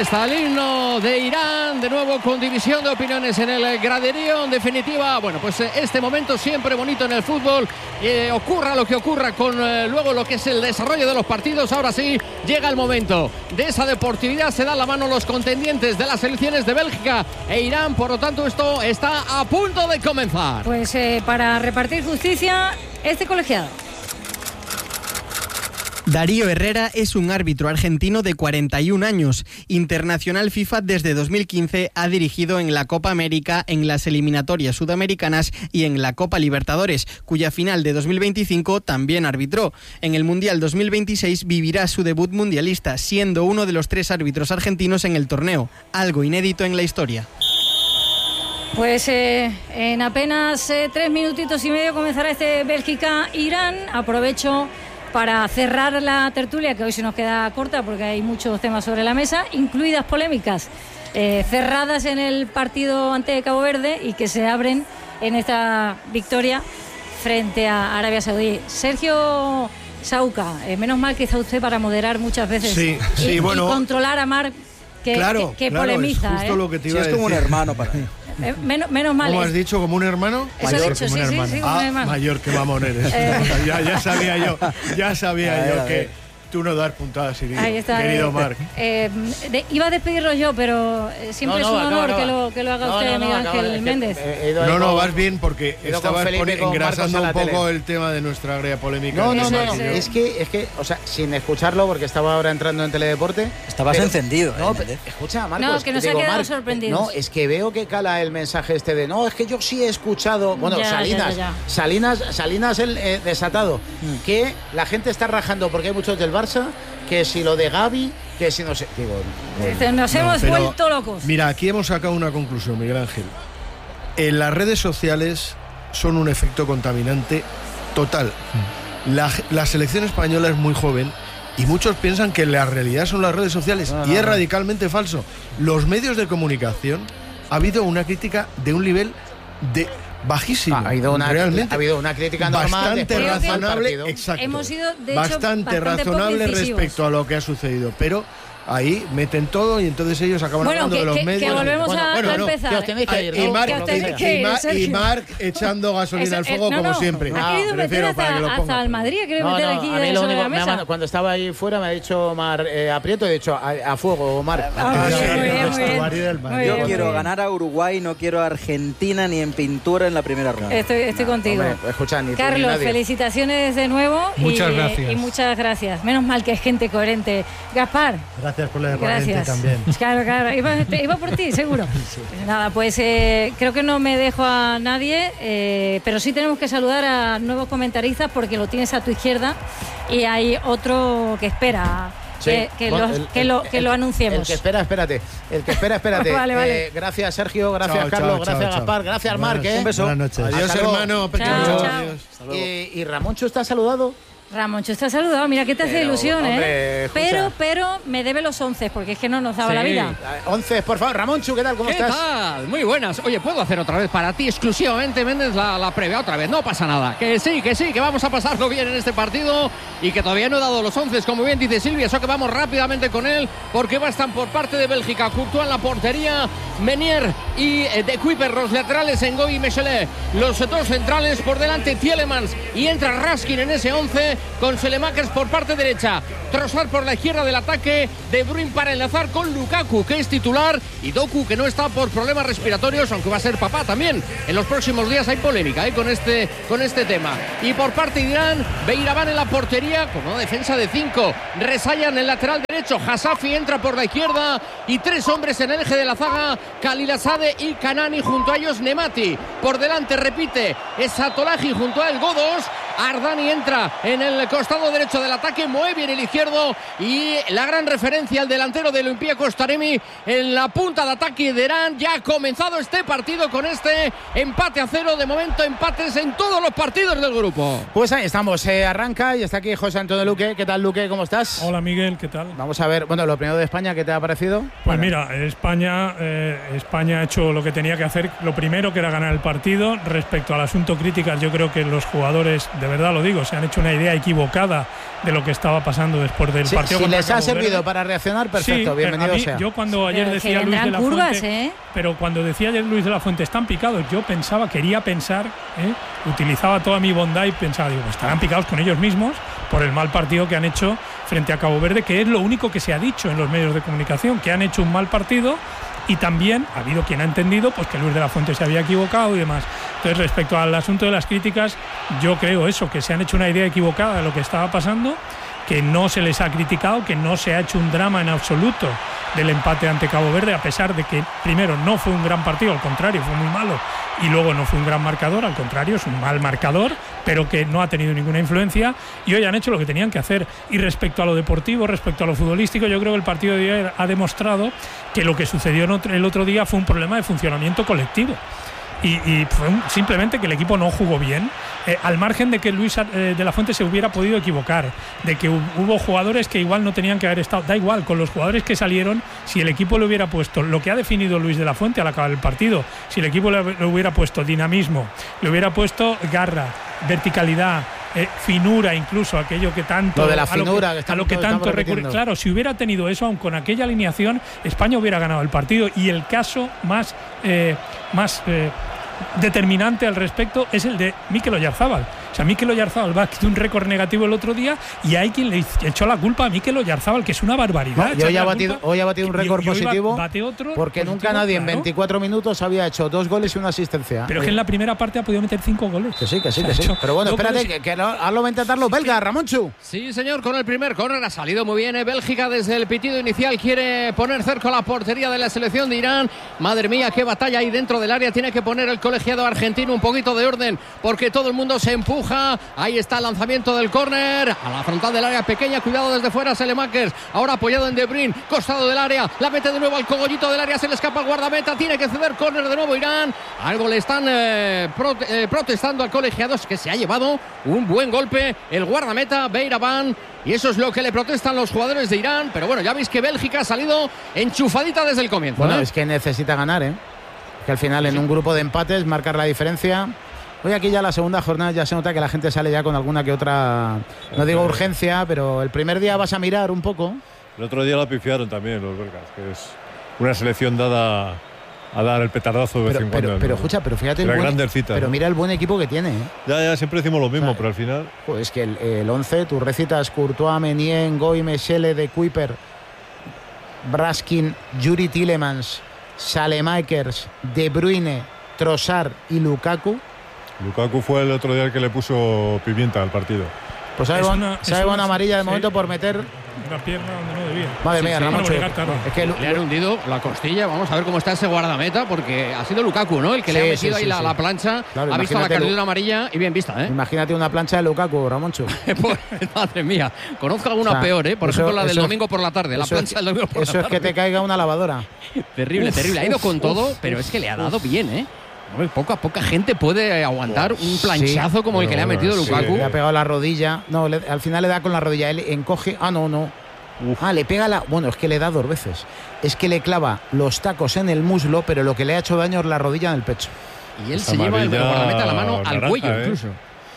está el himno de Irán, de nuevo con división de opiniones en el graderío. En definitiva, bueno, pues este momento siempre bonito en el fútbol, ocurra lo que ocurra con luego lo que es el desarrollo de los partidos. Ahora sí, llega el momento de esa deportividad, se dan la mano los contendientes de las selecciones de Bélgica e Irán, por lo tanto esto está a punto de comenzar. Pues para repartir justicia, este colegiado. Darío Herrera es un árbitro argentino de 41 años. Internacional FIFA desde 2015, ha dirigido en la Copa América, en las eliminatorias sudamericanas y en la Copa Libertadores, cuya final de 2025 también arbitró. En el Mundial 2026 vivirá su debut mundialista, siendo uno de los 3 árbitros argentinos en el torneo, algo inédito en la historia. Pues en apenas 3 minutitos y medio comenzará este Bélgica-Irán. Aprovecho para cerrar la tertulia, que hoy se nos queda corta porque hay muchos temas sobre la mesa, incluidas polémicas cerradas en el partido ante Cabo Verde y que se abren en esta victoria frente a Arabia Saudí. Sergio Sauca, menos mal que está usted para moderar muchas veces y controlar a Marc, que polemiza. Es justo lo que te iba a decir. Es como un hermano para mí. Menos mal. ¿Cómo has dicho? ¿Como un hermano? Eso mayor, dicho, como un hermano. Sí, como un hermano. Mayor, que mamón eres. Ya sabía yo que tú no das puntadas, querido Marc. Iba a despedirlo yo, pero siempre es un honor que lo haga usted, Miguel Ángel Méndez. Vas bien porque estabas engrasando un poco el tema de nuestra agria polémica. No. Es que, o sea, sin escucharlo, porque estaba ahora entrando en Teledeporte. Estabas encendido. Escucha, Marcos. No, que nos ha quedado sorprendidos. No, es que veo que cala el mensaje este de no, es que yo sí he escuchado. Bueno, Salinas el desatado. Que la gente está rajando porque hay muchos del Barça, que si lo de Gavi, que si no sé. Nos hemos vuelto locos. Mira, aquí hemos sacado una conclusión, Miguel Ángel. Las redes sociales son un efecto contaminante total. La selección española es muy joven y muchos piensan que la realidad son las redes sociales y es radicalmente falso. Los medios de comunicación, ha habido una crítica de un nivel bajísimo. Ha habido una crítica normal, bastante razonable, exacto. Hemos sido, de hecho, bastante razonable respecto a lo que ha ha sucedido, pero ahí meten todo y entonces ellos acaban hablando de los medios. Que volvemos a empezar. Que os tenéis que ir, y Marc echando gasolina al fuego como siempre. Ha querido meter hasta el Madrid, ha querido meter aquí sobre la mesa. Cuando estaba ahí fuera me ha dicho Marc, aprieto, he dicho a fuego, Marc. Yo quiero ganar a Uruguay, no quiero a Argentina ni en pintura en la primera ronda. Estoy contigo. Carlos, felicitaciones de nuevo. Muchas gracias. Y muchas gracias. Menos mal que es gente coherente. Gaspar. Gracias por la de coherente también. Claro. Iba por ti, seguro. Sí. Nada, pues creo que no me dejo a nadie, pero sí tenemos que saludar a nuevos comentaristas porque lo tienes a tu izquierda y hay otro que espera. Sí. Que lo anunciemos. El que espera, espérate. Vale. Gracias, Sergio. Gracias, Carlos. Gracias, Gaspar. Gracias, Marc. Un beso. Buenas noches. Adiós, hermano. Chao. ¿Y Ramoncho está saludado? Ramoncho está saludado, mira que te hace ilusión, hombre, pero me debe los 11 porque es que no nos daba la vida. 11, por favor, Ramoncho, ¿qué tal? ¿Cómo estás? ¿Qué tal? Muy buenas. Oye, ¿puedo hacer otra vez para ti exclusivamente, Méndez, la previa otra vez? No pasa nada. Que sí, que vamos a pasarlo bien en este partido y que todavía no he dado los 11, como bien dice Silvia, eso que vamos rápidamente con él porque bastan por parte de Bélgica, Courtois en la portería, Menier y De Kuyper, los laterales, Ngoy y Mechelet, los dos centrales por delante, Tielemans, y entra Raskin en ese 11 con Selemakers por parte derecha, Trossard por la izquierda del ataque, De Bruyne para enlazar con Lukaku, que es titular, y Doku, que no está por problemas respiratorios, aunque va a ser papá también. En los próximos días hay polémica con este tema. Y por parte de Irán, Beiraban en la portería con una defensa de 5, Rezayan en el lateral derecho, Hasafi entra por la izquierda y 3 hombres en el eje de la zaga, Khalilzadeh y Kanani, junto a ellos Nemati. Por delante repite Esatolahi junto a el Godos, Ardani entra en el costado derecho del ataque, Moebi en el izquierdo y la gran referencia al delantero del Olympiacos Taremi en la punta de ataque de Irán. Ya ha comenzado este partido con este empate a 0, de momento empates en todos los partidos del grupo. Pues ahí estamos, arranca y está aquí José Antonio Luque. ¿Qué tal, Luque? ¿Cómo estás? Hola, Miguel, ¿qué tal? Vamos a ver, bueno, lo primero de España, ¿qué te ha parecido? Pues mira, España ha hecho lo que tenía que hacer, lo primero que era ganar el partido. Respecto al asunto críticas, yo creo que los jugadores de de verdad lo digo, se han hecho una idea equivocada de lo que estaba pasando después del partido. Si les ha servido para reaccionar, perfecto, sí, bienvenido sea. Yo cuando ayer decía Luis de la Fuente, pero cuando decía ayer Luis de la Fuente, están picados, yo quería pensar, utilizaba toda mi bondad y pensaba, digo, pues estarán picados con ellos mismos por el mal partido que han hecho frente a Cabo Verde, que es lo único que se ha dicho en los medios de comunicación, que han hecho un mal partido. Y también ha habido quien ha entendido pues que Luis de la Fuente se había equivocado y demás. Entonces, respecto al asunto de las críticas, yo creo eso, que se han hecho una idea equivocada de lo que estaba pasando, que no se les ha criticado, que no se ha hecho un drama en absoluto del empate ante Cabo Verde, a pesar de que primero no fue un gran partido, al contrario, fue muy malo, y luego no fue un gran marcador, al contrario, es un mal marcador, pero que no ha tenido ninguna influencia, y hoy han hecho lo que tenían que hacer. Y respecto a lo deportivo, respecto a lo futbolístico, yo creo que el partido de hoy ha demostrado que lo que sucedió el otro día fue un problema de funcionamiento colectivo. Y fue simplemente que el equipo no jugó bien, al margen de que Luis de la Fuente se hubiera podido equivocar, de que hubo jugadores que igual no tenían que haber estado, da igual, con los jugadores que salieron, si el equipo le hubiera puesto lo que ha definido Luis de la Fuente al acabar el partido, si el equipo le hubiera puesto dinamismo, le hubiera puesto garra, verticalidad, finura, incluso aquello que tanto lo de la finura, a lo que tanto recurre. Claro, si hubiera tenido eso, aun con aquella alineación, España hubiera ganado el partido. Y el caso más determinante al respecto es el de Mikel Oyarzábal. O sea, Mikel Oyarzábal va de un récord negativo el otro día y hay quien le echó la culpa a Mikel Oyarzábal, que es una barbaridad. No, hoy ha batido un récord positivo, bate otro porque positivo, nunca nadie en 24 minutos había hecho 2 goles y una asistencia. Pero es que en la primera parte ha podido meter 5 goles. Que sí. Pero bueno, espérate, que hazlo va a intentar los belgas, Ramonchu. Sí, señor, con el primer córner ha salido muy bien. Bélgica desde el pitido inicial quiere poner cerca la portería de la selección de Irán. Madre mía, qué batalla ahí dentro del área. Tiene que poner el colegiado argentino un poquito de orden, porque todo el mundo se empuja. Ahí está el lanzamiento del córner a la frontal del área pequeña. Cuidado desde fuera, Selemakers. Ahora apoyado en De Bruyne, costado del área. La mete de nuevo al cogollito del área. Se le escapa al guardameta. Tiene que ceder córner de nuevo Irán. Algo le están protestando al colegiado. Es que se ha llevado un buen golpe el guardameta Beiraban. Y eso es lo que le protestan los jugadores de Irán. Pero bueno, ya veis que Bélgica ha salido enchufadita desde el comienzo. Bueno, es que necesita ganar, que al final en un grupo de empates marcar la diferencia. Hoy aquí ya la segunda jornada ya se nota que la gente sale ya con alguna que otra, no digo urgencia, pero el primer día vas a mirar un poco. El otro día la pifiaron también los belgas, que es una selección dada a dar el petardazo de vez en cuando. Pero escucha, pero fíjate, pero mira el buen equipo que tiene. Ya siempre decimos lo mismo, pero al final... Pues es que el 11, tú recitas Courtois, Meunier, Ngoy, Mechele, De Kuyper, Braskin, Yuri Tielemans, Salemakers, De Bruyne, Trossard y Lukaku. Lukaku fue el otro día el que le puso pimienta al partido. Pues sabe una amarilla de momento por meter una pierna donde no debía. Madre mía, Ramoncho. Es que le han hundido la costilla. Vamos a ver cómo está ese guardameta, porque ha sido Lukaku, ¿no? El que le ha metido ahí la plancha. Claro, ha visto la cartulina amarilla y bien vista, Imagínate una plancha de Lukaku, Ramoncho. Pues, madre mía, conozco alguna peor, Por ejemplo, la del domingo por la tarde. La plancha del domingo por la tarde. Eso es que te caiga una lavadora. Terrible. Ha ido con todo, pero es que le ha dado bien, Poca gente puede aguantar un planchazo como el que le ha metido Lukaku. Le ha pegado la rodilla. No, al final le da con la rodilla. Él encoge. No. Le pega la... Bueno, es que le da 2 veces. Es que le clava los tacos en el muslo, pero lo que le ha hecho daño es la rodilla en el pecho. Y él se lleva el guardameta a la mano al cuello, incluso.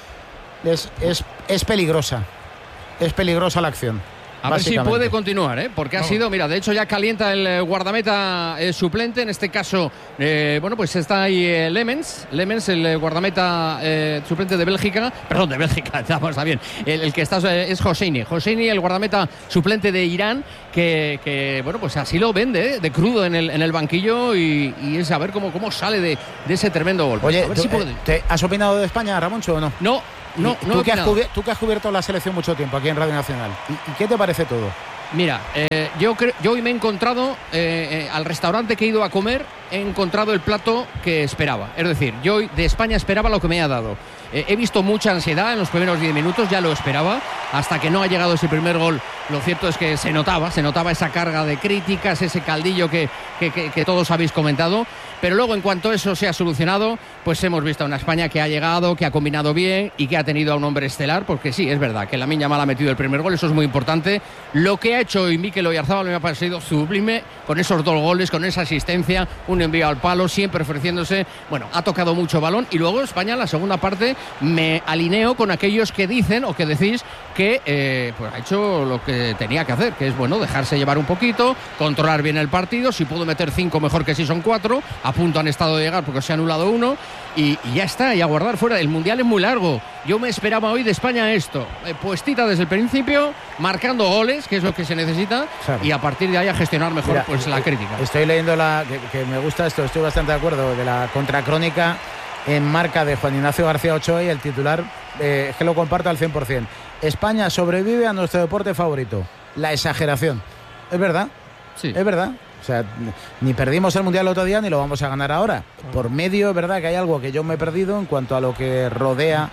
Es peligrosa. Es peligrosa la acción. A ver si puede continuar, porque ha sido, mira, de hecho ya calienta el guardameta suplente, en este caso, pues está ahí Lemens, el guardameta suplente de Bélgica, está bien, el que está es Hosseini, el guardameta suplente de Irán, que pues así lo vende, de crudo en el banquillo y es a ver cómo sale de ese tremendo golpe. Oye, a ver si puede. ¿has opinado de España, Ramoncho, o no? No. Tú que has cubierto la selección mucho tiempo aquí en Radio Nacional. ¿Y qué te parece todo? Mira, yo hoy me he encontrado al restaurante que he ido a comer, he encontrado el plato que esperaba. Es decir, yo de España esperaba lo que me ha dado. He visto mucha ansiedad en los primeros 10 minutos, ya lo esperaba. hasta que no ha llegado ese primer gol, lo cierto es que se notaba esa carga de críticas, ese caldillo que todos habéis comentado, pero luego en cuanto eso se ha solucionado, pues hemos visto a una España que ha llegado, que ha combinado bien y que ha tenido a un hombre estelar, porque sí, es verdad que Lamine Yamal ha metido el primer gol, eso es muy importante. Lo que ha hecho hoy Mikel Oyarzabal me ha parecido sublime, con esos 2 goles, con esa asistencia, un envío al palo, siempre ofreciéndose. Bueno, ha tocado mucho balón y luego España en la segunda parte me alineo con aquellos que dicen o que decís que pues ha hecho lo que tenía que hacer, que es bueno, dejarse llevar un poquito, controlar bien el partido, si pudo meter 5 mejor que si son 4, a punto han estado de llegar porque se ha anulado 1 y ya está, y a guardar fuera. El Mundial es muy largo, yo me esperaba hoy de España esto, puestita desde el principio, marcando goles, que es lo que se necesita, claro, y a partir de ahí a gestionar mejor. Mira, pues la crítica. Estoy leyendo que me gusta esto, estoy bastante de acuerdo, de la contracrónica en Marca de Juan Ignacio García Ochoa, y el titular es que lo comparto al 100%. España sobrevive a nuestro deporte favorito, la exageración. Es verdad, sí, es verdad. O sea, ni perdimos el Mundial el otro día ni lo vamos a ganar ahora. Por medio, es verdad que hay algo que yo me he perdido en cuanto a lo que rodea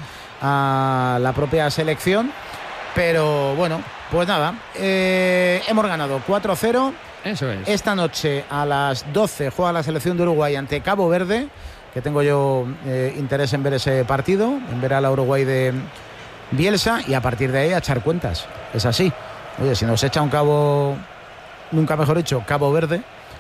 a la propia selección. Pero bueno, pues nada, hemos ganado 4-0. Eso es. Esta noche a las 12 juega la selección de Uruguay ante Cabo Verde, que tengo yo interés en ver ese partido, en ver a la Uruguay de Bielsa, y a partir de ahí a echar cuentas. Es así. Oye, si nos echa un cabo, nunca mejor dicho, Cabo Verde,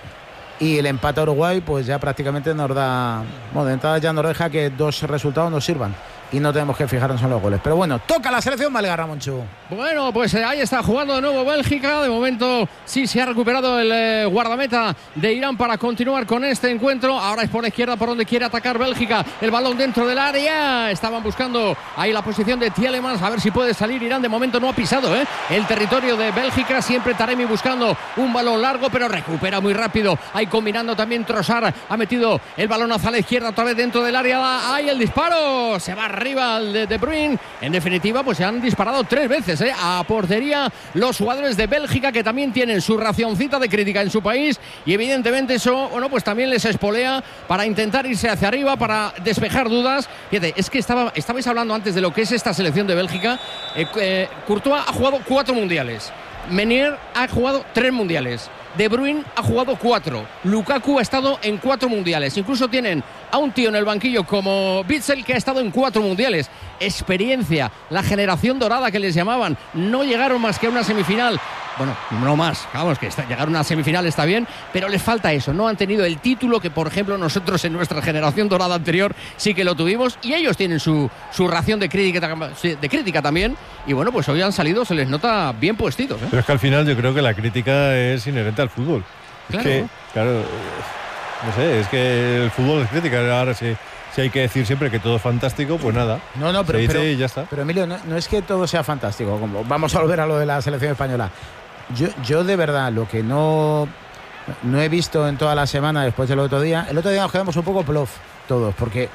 y el empate a Uruguay, pues ya prácticamente nos da, bueno, de entrada ya nos deja que 2 resultados nos sirvan y no tenemos que fijarnos en los goles. Pero bueno, toca la selección belga, Ramonchu. Bueno, pues ahí está jugando de nuevo Bélgica. De momento sí se ha recuperado el guardameta de Irán para continuar con este encuentro. Ahora es por la izquierda por donde quiere atacar Bélgica. El balón dentro del área. Estaban buscando ahí la posición de Tielemans, a ver si puede salir. Irán de momento no ha pisado el territorio de Bélgica. Siempre Taremi buscando un balón largo, pero recupera muy rápido. Ahí combinando también Trossard. Ha metido el balón hacia la izquierda, otra vez dentro del área. Ahí el disparo. Se va arriba el de Bruyne. En definitiva, pues se han disparado 3 veces a portería los jugadores de Bélgica, que también tienen su racioncita de crítica en su país, y evidentemente eso, bueno, pues también les espolea para intentar irse hacia arriba, para despejar dudas. Fíjate, es que estabais hablando antes de lo que es esta selección de Bélgica. Courtois ha jugado 4 mundiales, Meunier ha jugado 3 mundiales, De Bruyne ha jugado 4, Lukaku ha estado en 4 mundiales, incluso tienen a un tío en el banquillo como Witsel, que ha estado en 4 mundiales. Experiencia, la generación dorada que les llamaban. No llegaron más que a una semifinal. Bueno, no más, vamos, que llegar a una semifinal está bien, pero les falta eso. No han tenido el título que, por ejemplo, nosotros en nuestra generación dorada anterior sí que lo tuvimos, y ellos tienen su ración de crítica también. Y bueno, pues hoy han salido, se les nota bien puestitos. Pero es que al final yo creo que la crítica es inherente al fútbol. Claro. Es que, claro, no sé, es que el fútbol es crítica. Ahora sí. Si hay que decir siempre que todo es fantástico, pues nada. No, pero, se dice y ya está. Pero Emilio, no es que todo sea fantástico. Como vamos a volver a lo de la selección española. Yo de verdad, lo que no he visto en toda la semana después del otro día, el otro día nos quedamos un poco plof todos, porque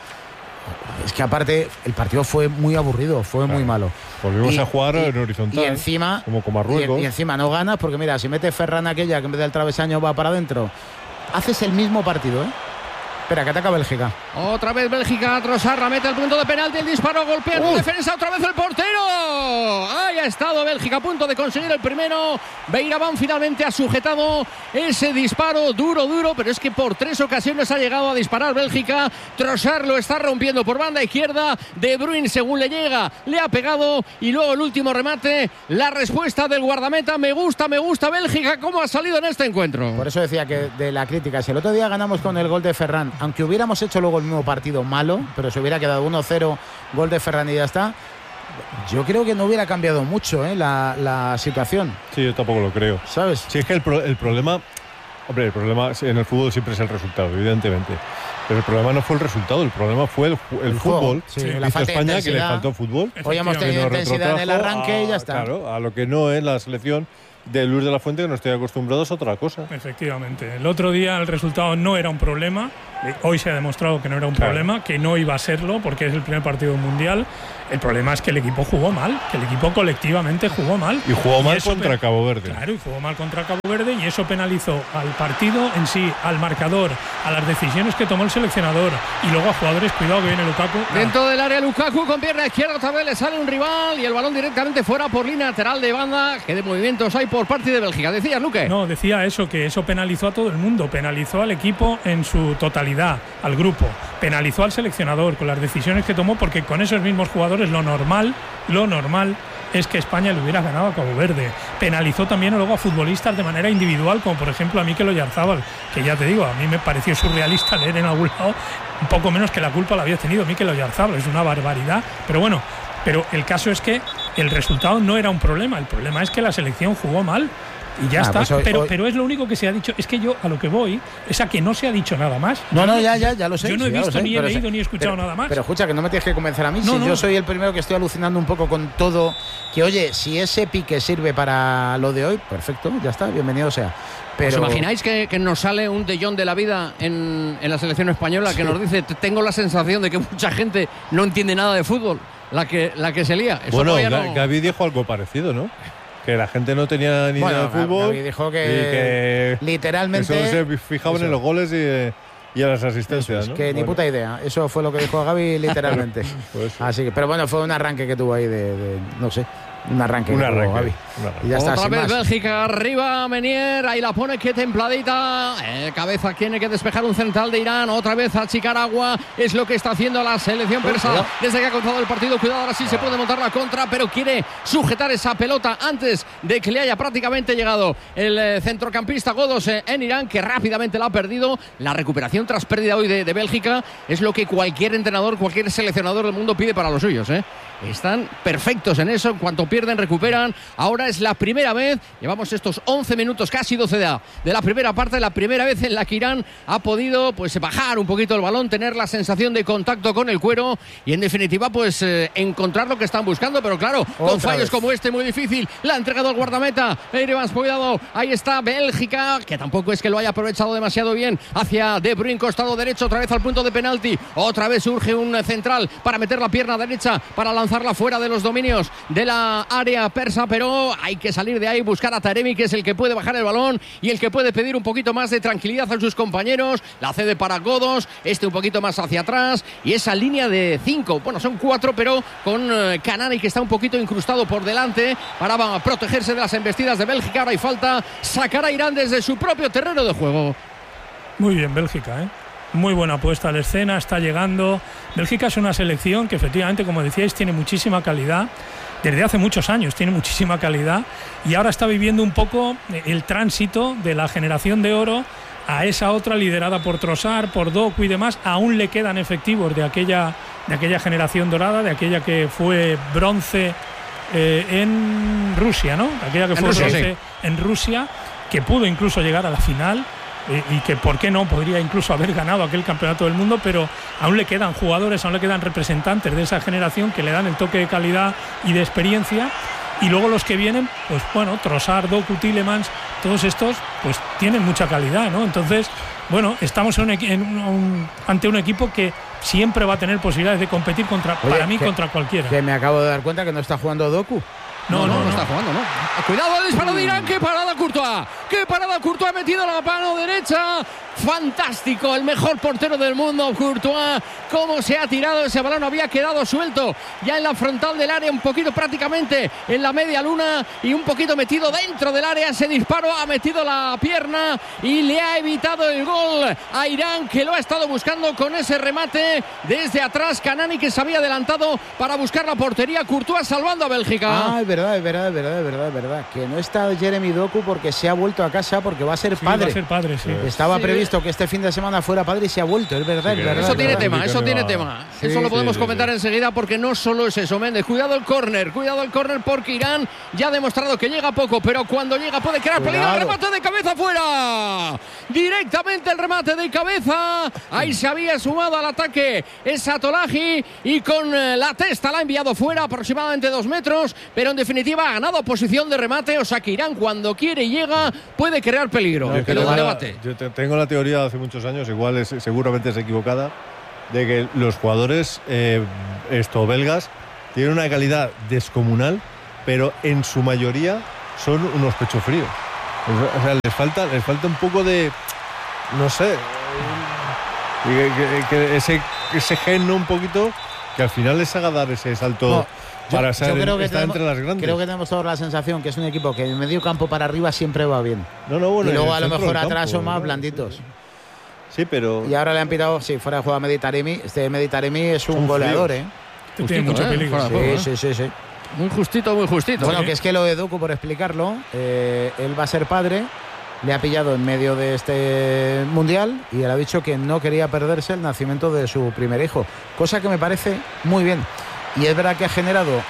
es que aparte el partido fue muy aburrido, fue muy malo. Volvimos a jugar en horizontal, y encima, como con Marruecos. Y encima no ganas, porque mira, si mete Ferran aquella que en vez del travesaño va para adentro, haces el mismo partido, Espera, que ataca Bélgica. Otra vez Bélgica, Trossard mete el punto de penalti, el disparo, golpea en defensa, otra vez el portero. Ahí ha estado Bélgica a punto de conseguir el primero. Beiraban finalmente ha sujetado ese disparo duro, pero es que por 3 ocasiones ha llegado a disparar Bélgica. Trossard lo está rompiendo por banda izquierda. De Bruyne, según le llega, le ha pegado, y luego el último remate, la respuesta del guardameta. Me gusta Bélgica cómo ha salido en este encuentro. Por eso decía que de la crítica, si el otro día ganamos con el gol de Ferran, aunque hubiéramos hecho luego el mismo partido malo, pero se hubiera quedado 1-0, gol de Ferran y ya está, yo creo que no hubiera cambiado mucho la situación. Sí, yo tampoco lo creo. ¿Sabes? Sí, es que el problema, hombre, el problema en el fútbol siempre es el resultado, evidentemente. Pero el problema no fue el resultado, el problema fue el fútbol. Sí, la falta España, de que le faltó fútbol. Hoy hemos tenido intensidad en el arranque y ya está. Claro, a lo que no es la selección de Luis de la Fuente, que no estoy acostumbrado, es otra cosa. Efectivamente. El otro día el resultado no era un problema. Hoy se ha demostrado que no era un problema, que no iba a serlo, porque es el primer partido mundial. El problema es que el equipo jugó mal, que el equipo colectivamente jugó mal. Y jugó mal contra Cabo Verde. Claro, y jugó mal contra Cabo Verde, y eso penalizó al partido en sí, al marcador, a las decisiones que tomó el seleccionador y luego a jugadores. Cuidado que viene Lukaku. Dentro del área Lukaku con pierna izquierda, otra vez le sale un rival y el balón directamente fuera por línea lateral de banda. ¿Qué de movimientos hay por parte de Bélgica? ¿Decías, Luque? No, decía eso, que eso penalizó a todo el mundo, penalizó al equipo en su totalidad, al grupo, penalizó al seleccionador con las decisiones que tomó, porque con esos mismos jugadores lo normal es que España le hubiera ganado a Cabo Verde. Penalizó también luego a futbolistas de manera individual, como por ejemplo a Mikel Oyarzabal, que ya te digo, a mí me pareció surrealista leer en algún lado un poco menos que la culpa la había tenido Mikel Oyarzabal. Es una barbaridad, pero bueno, pero el caso es que el resultado no era un problema, el problema es que la selección jugó mal. Y ya está, pues pero es lo único que se ha dicho. Es que yo a lo que voy es a que no se ha dicho nada más. Ya lo sé. Yo no he visto, ni he leído, ni he escuchado nada más. Pero escucha, que no me tienes que convencer a mí. No. Yo soy el primero que estoy alucinando un poco con todo. Que oye, si ese pique sirve para lo de hoy, perfecto, ya está, bienvenido sea. Pero... ¿Os imagináis que nos sale un De Jong de la vida en la selección española, que nos dice, tengo la sensación de que mucha gente no entiende nada de fútbol, la que se lía? Eso bueno, no... Gavi dijo algo parecido, ¿no? Que la gente no tenía ni idea de fútbol. Gavi dijo que literalmente solo se fijaban en los goles y a las asistencias, ¿no? Que ni puta idea. Eso fue lo que dijo Gavi literalmente. Pues así que, pero bueno, fue un arranque que tuvo ahí de no sé. Un arranque. Gavi. Y ya está, otra vez más. Bélgica arriba, Menier, ahí la pone, que templadita. Cabeza tiene que despejar un central de Irán. Otra vez a Chicaragua. Es lo que está haciendo la selección persa desde que ha comenzado el partido. Cuidado, ahora sí se puede montar la contra, pero quiere sujetar esa pelota antes de que le haya prácticamente llegado el centrocampista Godos en Irán, que rápidamente la ha perdido. La recuperación tras pérdida hoy de Bélgica es lo que cualquier entrenador, cualquier seleccionador del mundo pide para los suyos, Están perfectos en eso. En cuanto pierden, recuperan. Ahora es la primera vez, llevamos estos 11 minutos, casi 12 de la primera parte, la primera vez en la que Irán ha podido pues bajar un poquito el balón, tener la sensación de contacto con el cuero y en definitiva pues encontrar lo que están buscando, pero claro, con fallos como este muy difícil. La ha entregado al guardameta Eirevans, cuidado, ahí está Bélgica, que tampoco es que lo haya aprovechado demasiado bien, hacia De Bruyne, costado derecho, otra vez al punto de penalti, otra vez surge un central para meter la pierna derecha, para lanzarla fuera de los dominios de la área persa, pero hay que salir de ahí, buscar a Taremi, que es el que puede bajar el balón y el que puede pedir un poquito más de tranquilidad a sus compañeros. La cede para Godos, un poquito más hacia atrás, y esa línea de 5, bueno, son 4, pero con Kanani, que está un poquito incrustado por delante para protegerse de las embestidas de Bélgica. Ahora hay falta, sacar a Irán desde su propio terreno de juego. Muy bien Bélgica, muy buena puesta a la escena, está llegando. Bélgica es una selección que efectivamente, como decíais, tiene muchísima calidad. Desde hace muchos años tiene muchísima calidad y ahora está viviendo un poco el tránsito de la generación de oro a esa otra liderada por Trossard, por Doku y demás. Aún le quedan efectivos de aquella generación dorada, de aquella que fue bronce en Rusia, ¿no? Aquella que fue bronce en Rusia, que pudo incluso llegar a la final. Y que por qué no podría incluso haber ganado aquel campeonato del mundo, pero aún le quedan jugadores, aún le quedan representantes de esa generación que le dan el toque de calidad y de experiencia. Y luego los que vienen, pues bueno, Trossard, Doku, Tielemans, todos estos pues tienen mucha calidad, ¿no? Entonces, bueno, estamos ante un equipo que siempre va a tener posibilidades de competir contra cualquiera. Que me acabo de dar cuenta que no está jugando Doku. No está jugando, ¿no? Cuidado, el disparo de Irán. ¡Qué parada Courtois! ¡Qué parada Courtois! Ha metido la mano derecha. Fantástico, el mejor portero del mundo, Courtois. Cómo se ha tirado ese balón, había quedado suelto ya en la frontal del área, un poquito prácticamente en la media luna y un poquito metido dentro del área. Ese disparo ha metido la pierna y le ha evitado el gol a Irán, que lo ha estado buscando con ese remate desde atrás. Kanani, que se había adelantado para buscar la portería. Courtois salvando a Bélgica. Es verdad. Que no está Jeremy Doku porque se ha vuelto a casa porque va a ser padre. Va a ser padre, sí. Estaba previsto que este fin de semana fuera padre y se ha vuelto, es verdad. Eso tiene tema. Eso lo podemos comentar enseguida porque no solo es eso, Méndez. Cuidado el córner porque Irán ya ha demostrado que llega poco, pero cuando llega puede crear peligro. El remate de cabeza fuera. Directamente el remate de cabeza. Ahí se había sumado al ataque Esatolahi y con la testa la ha enviado fuera aproximadamente 2 metros, pero en definitiva ha ganado posición de remate, o sea que Irán cuando quiere y llega puede crear peligro. Yo tengo la teoría de hace muchos años, igual seguramente es equivocada, de que los jugadores belgas tienen una calidad descomunal, pero en su mayoría son unos pechofríos. O sea, les falta un poco de, no sé, que ese gen, ¿no? Un poquito, que al final les haga dar ese salto. Para ser entre las grandes. Creo que tenemos toda la sensación que es un equipo que en medio campo para arriba siempre va bien. Bueno, y luego a lo mejor atrás son más blanditos. Sí, pero... Y ahora le han pitado, fuera de juego a Meditaremi. Este Meditaremi es un goleador, Tiene mucho peligro. Sí. Muy justito. Bueno, que es que lo de Doku, por explicarlo, él va a ser padre, le ha pillado en medio de este mundial y él ha dicho que no quería perderse el nacimiento de su primer hijo, cosa que me parece muy bien. Y es verdad que ha generado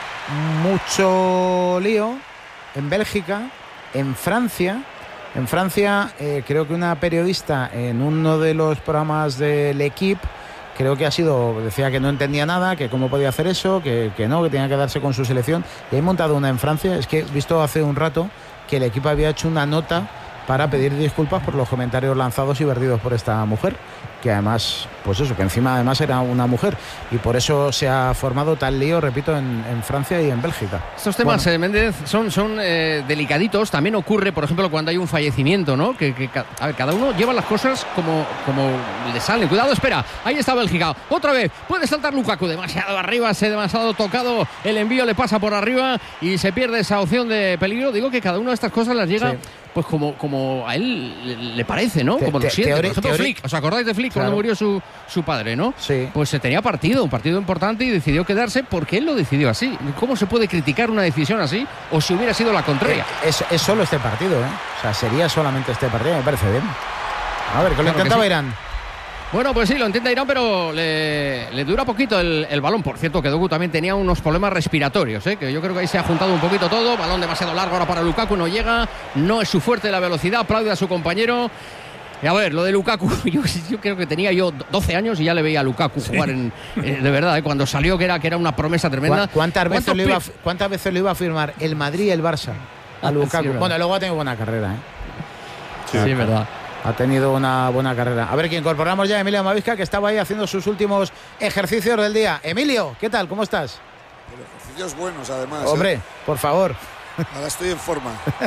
mucho lío en Bélgica, en Francia. En Francia, creo que una periodista en uno de los programas de L'Equipe, decía que no entendía nada, que cómo podía hacer eso, que no, que tenía que darse con su selección. Y he montado una en Francia. Es que he visto hace un rato que el equipo había hecho una nota para pedir disculpas por los comentarios lanzados y vertidos por esta mujer, que además, que encima además era una mujer, y por eso se ha formado tal lío, repito, en Francia y en Bélgica. Estos temas, Méndez, son delicaditos. También ocurre, por ejemplo, cuando hay un fallecimiento, ¿no? A ver, cada uno lleva las cosas como le salen. Cuidado, espera, ahí está Bélgica, otra vez, puede saltar Lukaku, demasiado arriba, demasiado tocado, el envío le pasa por arriba y se pierde esa opción de peligro. Digo que cada una de estas cosas las llega... Sí. Pues como a él le parece, ¿no? Como lo siente. Por ejemplo, Flick. ¿Os acordáis de Flick cuando murió su padre, no? Sí. Pues se tenía un partido importante y decidió quedarse porque él lo decidió así. ¿Cómo se puede criticar una decisión así o si hubiera sido la contraria? Es solo este partido, ¿eh? O sea, sería solamente este partido, me parece bien. A ver, que lo intentaba Irán. Bueno, pues sí, lo intenta Irán, pero le dura poquito el balón. Por cierto, que Doku también tenía unos problemas respiratorios, que yo creo que ahí se ha juntado un poquito todo. Balón demasiado largo ahora para Lukaku, no llega. No es su fuerte la velocidad, aplaude a su compañero. Y a ver, lo de Lukaku, yo creo que tenía 12 años y ya le veía a Lukaku jugar de verdad, cuando salió que era una promesa tremenda. ¿Cuántas veces lo iba a firmar el Madrid y el Barça a Lukaku? Sí, bueno, luego ha tenido buena carrera, Sí, es verdad. Ha tenido una buena carrera. A ver, que incorporamos ya a Emilio Mavisca, que estaba ahí haciendo sus últimos ejercicios del día. Emilio, ¿qué tal? ¿Cómo estás? Ejercicios buenos, además. Hombre, por favor. Ahora estoy en forma.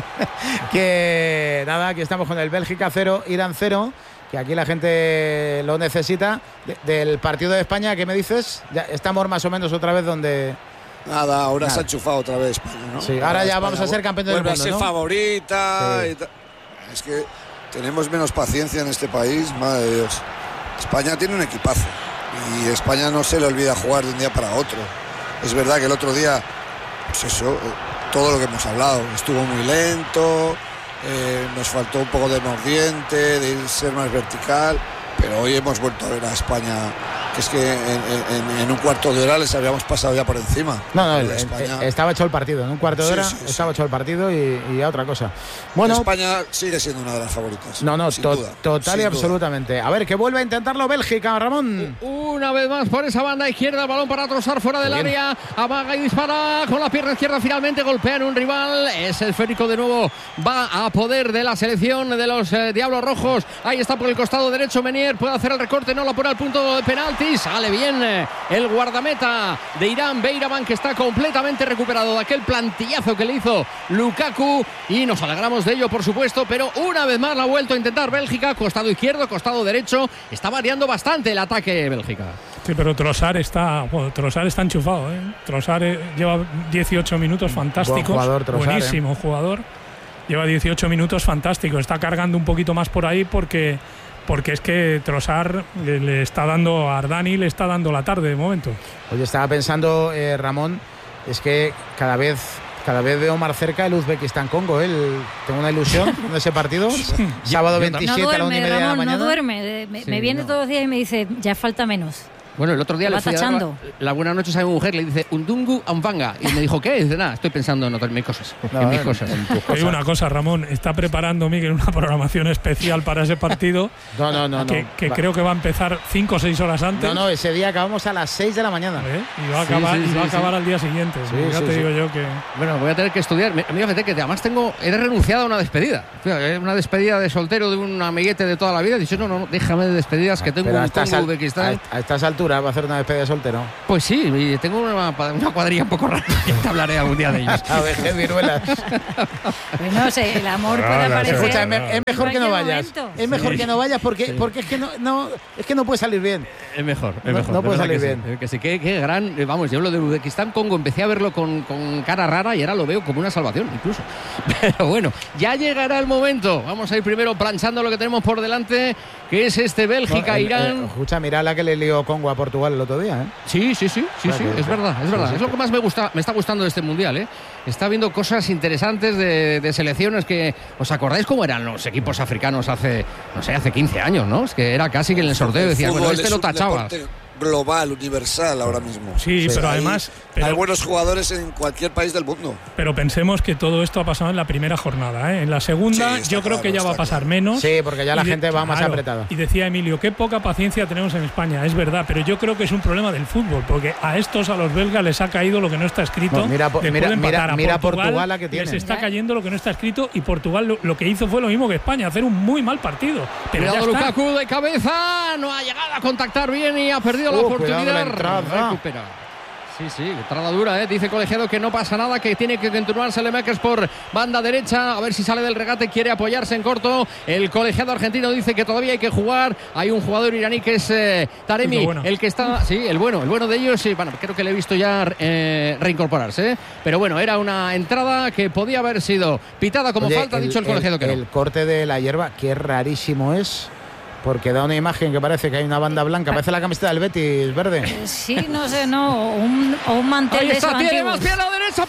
Que nada, aquí estamos con el Bélgica 0, Irán 0, que aquí la gente lo necesita. Del partido de España, ¿qué me dices? Ya estamos más o menos otra vez donde... Nada, ahora se ha enchufado otra vez España, ¿no? Sí, ahora ya vamos a ser campeones del mundo, vuelve a ser favorita. Sí. Es que tenemos menos paciencia en este país, madre de Dios. España tiene un equipazo y España no se le olvida jugar de un día para otro. Es verdad que el otro día, pues eso, todo lo que hemos hablado, estuvo muy lento, nos faltó un poco de mordiente, de ser más vertical, pero hoy hemos vuelto a ver a España, que es que en un cuarto de hora les habíamos pasado ya por encima. No, España... estaba hecho el partido, en un cuarto de hora estaba hecho el partido y a otra cosa. Bueno, España sigue siendo una de las favoritas. No, total y absolutamente. A ver, que vuelve a intentarlo Bélgica, Ramón. Una vez más por esa banda izquierda, el balón para Trossard fuera del área, amaga y dispara con la pierna izquierda, finalmente golpea en un rival, es el esférico de nuevo, va a poder de la selección de los Diablos Rojos. Ahí está por el costado derecho Menier, puede hacer el recorte, no lo pone al punto de penalti. Sale bien el guardameta de Irán, Beiraban, que está completamente recuperado de aquel plantillazo que le hizo Lukaku, y nos alegramos de ello, por supuesto, pero una vez más la ha vuelto a intentar Bélgica, costado izquierdo, costado derecho, está variando bastante el ataque Bélgica. Sí, pero Trossard está enchufado, Trossard lleva 18 minutos fantásticos. Buen jugador, Trossard, buenísimo jugador. Lleva 18 minutos fantásticos, está cargando un poquito más por ahí porque es que Trossard le está dando a Ardani, le está dando la tarde de momento. Oye, estaba pensando, Ramón, es que cada vez Cada vez veo más cerca el Uzbekistán-Congo. Tengo una ilusión en ese partido. Sábado 27 no duerme, a la 1:30 de la mañana. No duerme. Me viene todos los días y me dice, ya falta menos. Bueno, el otro día le fui a dar la buena noche a mi mujer, le dice Undungu Amvanga. Y me dijo, ¿qué? Dice, nada, estoy pensando en mis cosas. En mis cosas. Hay una cosa, Ramón, está preparando Miguel una programación especial para ese partido. No. Que creo que va a empezar 5 o 6 horas antes. No, ese día acabamos a las 6 de la mañana. Y va a acabar al día siguiente. Ya te digo yo que... Bueno, voy a tener que estudiar. Mira, fíjate que además he renunciado a una despedida. Una despedida de soltero de un amiguete de toda la vida. He dicho, no, déjame de despedidas que tengo un Congo Uzbekistán. A estas alturas va a hacer una despedida de soltero. Pues sí, y tengo una cuadrilla un poco rara. Te hablaré algún día de ellos. A ver, qué viruelas. Pues no sé, el amor puede aparecer. Escucha, es mejor que no vayas. Es mejor que no vayas porque es que no puede salir bien. Es mejor. No puede salir bien. Sí. Que sí, qué gran. Vamos, yo lo de Uzbekistán, Congo, empecé a verlo con cara rara y ahora lo veo como una salvación, incluso. Pero bueno, ya llegará el momento. Vamos a ir primero planchando lo que tenemos por delante, que es Bélgica-Irán. Escucha, mira la que le lió Congo a Portugal el otro día, ¿eh? Sí, es verdad. Es lo que más me está gustando de este Mundial, ¿eh? Está viendo cosas interesantes de selecciones que... ¿Os acordáis cómo eran los equipos africanos hace 15 años, ¿no? Es que era casi que en el sorteo decían, bueno, lo tachabas. Global, universal ahora mismo. Sí, pero además... Hay buenos jugadores en cualquier país del mundo. Pero pensemos que todo esto ha pasado en la primera jornada, ¿eh? En la segunda yo creo que ya va a pasar menos. Sí, porque ya la gente va más apretada. Y decía Emilio, qué poca paciencia tenemos en España. Es verdad, pero yo creo que es un problema del fútbol, porque a los belgas les ha caído lo que no está escrito. No, mira Portugal la que tiene. Les está cayendo lo que no está escrito y Portugal lo que hizo fue lo mismo que España, hacer un muy mal partido. Pero cuidado, Lukaku de cabeza, no ha llegado a contactar bien y ha perdido la oportunidad. Recupera. Sí, entrada dura, dice Colegiado que no pasa nada, que tiene que continuar Saelemaekers por banda derecha, a ver si sale del regate, quiere apoyarse en corto. El Colegiado argentino dice que todavía hay que jugar. Hay un jugador iraní que es Taremi, el que está, el bueno de ellos, sí, bueno, creo que le he visto ya reincorporarse, pero bueno, era una entrada que podía haber sido pitada como falta, ha dicho el Colegiado que no. El corte de la hierba, qué rarísimo es. Porque da una imagen que parece que hay una banda blanca. Parece la camiseta del Betis verde. Sí, no sé, no. O un mantel ahí de está, tiene antiguos. más pierna derecha,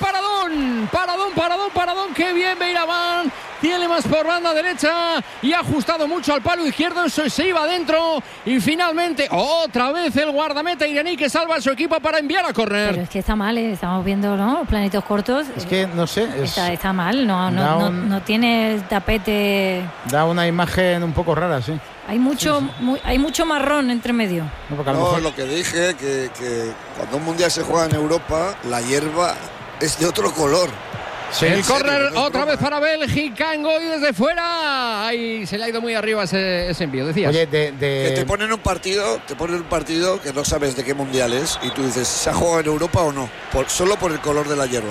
Paradón. Qué bien Beiraban. Tiene más por banda derecha y ha ajustado mucho al palo izquierdo. Eso se iba adentro. Y finalmente, otra vez el guardameta iraní que salva a su equipo para enviar a córner. Pero es que está mal, estamos viendo, ¿no? Los planitos cortos. Es que no sé. Está mal, no tiene el tapete. Da una imagen un poco rara, sí. Hay mucho marrón entre medio. No, lo que dije, que cuando un mundial se juega en Europa, la hierba es de otro color. Sí, el córner otra vez para Bélgica, Ngoy desde fuera. Ahí se le ha ido muy arriba ese envío, decías. Oye, que te ponen un partido que no sabes de qué mundial es y tú dices, ¿se ha jugado en Europa o no? Solo por el color de la hierba.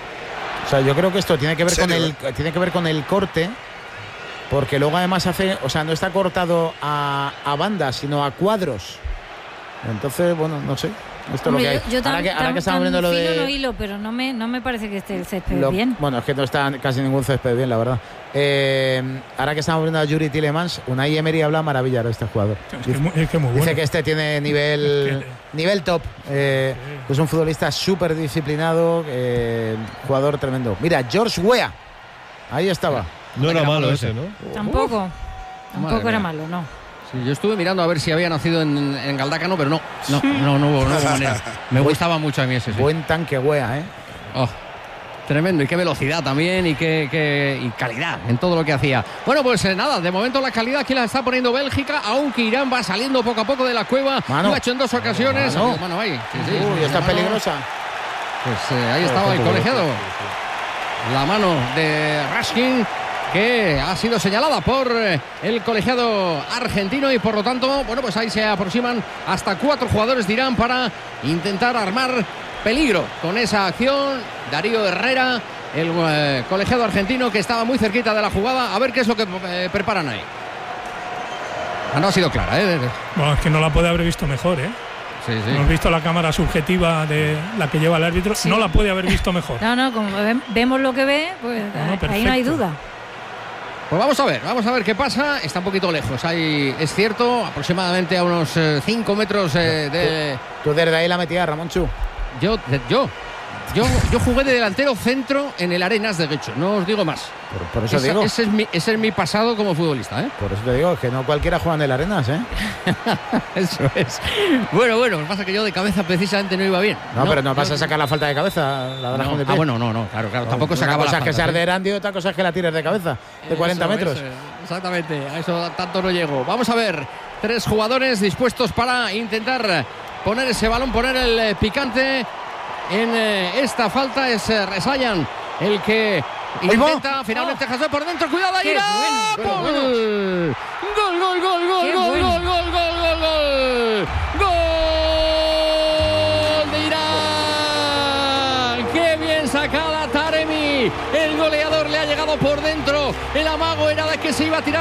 O sea, yo creo que esto tiene que ver con el corte. Porque luego además no está cortado a bandas, sino a cuadros. Entonces, bueno, no sé. Esto es lo que hay. Ahora que estamos viendo lo de... no hilo, pero no me parece que esté el césped bien. Bueno, es que no está casi ningún césped bien, la verdad. Ahora que estamos viendo a Yuri Tielemans, Unai Emery habla maravilla de este jugador. Es que muy bueno. Dice que este tiene nivel top. Es un futbolista súper disciplinado, jugador tremendo. Mira, George Weah. Ahí estaba. No era malo ese, ¿no? Tampoco era malo, no. Sí, yo estuve mirando a ver si había nacido en Galdácano, pero no hubo manera. Me gustaba mucho a mí ese. Sí. Buen tanque Weah, ¿eh? Oh, tremendo, y qué velocidad también, y qué calidad en todo lo que hacía. Bueno, pues nada, de momento la calidad aquí la está poniendo Bélgica, aunque Irán va saliendo poco a poco de la cueva. Lo ha hecho en 2 ocasiones. Mano ahí. Uy, está peligrosa. Pues ahí estaba el Colegiado. La mano de Raskin, que ha sido señalada por el Colegiado argentino, y por lo tanto, bueno, pues ahí se aproximan hasta 4 jugadores de Irán para intentar armar peligro con esa acción. Darío Herrera, el Colegiado argentino, que estaba muy cerquita de la jugada. A ver qué es lo que preparan ahí. No ha sido clara, Bueno, es que no la puede haber visto mejor, Sí. Hemos visto la cámara subjetiva de la que lleva el árbitro. Sí. No la puede haber visto mejor. No, como vemos lo que ve, pues ahí no hay duda. Pues vamos a ver qué pasa. Está un poquito lejos, es cierto, aproximadamente a unos 5 metros de... ¿Tú desde ahí la metías, Ramón Chu? Yo Yo jugué de delantero centro en el Arenas de Guecho, no os digo más. Por eso digo. Ese es mi pasado como futbolista, ¿eh? Por eso te digo, que no cualquiera juega en el Arenas, ¿eh? Eso es. Bueno, lo que pasa es que yo de cabeza precisamente no iba bien. No, pero no vas a sacar la falta de cabeza, la de no, de pie. No, claro, tampoco se acaba la falta. Una cosa es que seas de Erandio y otra cosa es que la tires de cabeza, de 40 metros. Exactamente, a eso tanto no llego. Vamos a ver, 3 jugadores dispuestos para intentar poner ese balón, poner el picante en esta falta. Es Resayan el que intenta finalmente Jesús por dentro. Cuidado ahí. Gol. Gol de Irán. Qué bien sacada Taremi. El goleador le ha llegado por dentro. El amago era de que se iba a tirar